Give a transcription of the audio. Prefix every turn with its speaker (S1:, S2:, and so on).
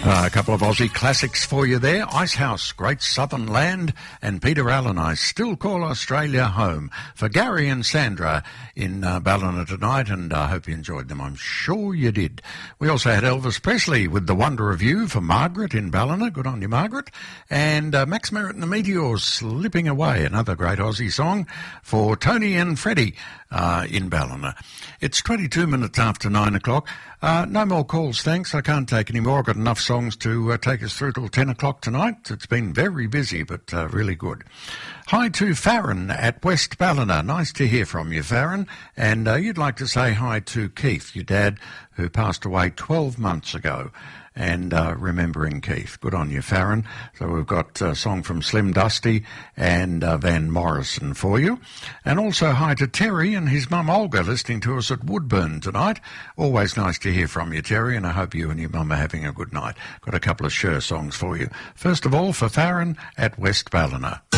S1: A couple of Aussie classics for you there. Icehouse, Great Southern Land, and Peter Allen, I Still Call Australia Home. For Gary and Sandra in Ballina tonight, and I hope you enjoyed them. I'm sure you did. We also had Elvis Presley with The Wonder of You for Margaret in Ballina. Good on you, Margaret. And Max Merritt and the Meteors, Slipping Away, another great Aussie song for Tony and Freddie in Ballina. It's 22 minutes after 9 o'clock. No more calls, thanks. I can't take any more. I've got enough songs to take us through till 10 o'clock tonight. It's been very busy, but really good. Hi to Farron at West Ballina. Nice to hear from you, Farron. And you'd like to say hi to Keith, your dad, who passed away 12 months ago. And remembering Keith. Good on you, Farron. So we've got a song from Slim Dusty and Van Morrison for you. And also hi to Terry and his mum Olga listening to us at Woodburn tonight. Always nice to hear from you, Terry, and I hope you and your mum are having a good night. Got a couple of Sure songs for you. First of all, for Farron at West Ballina.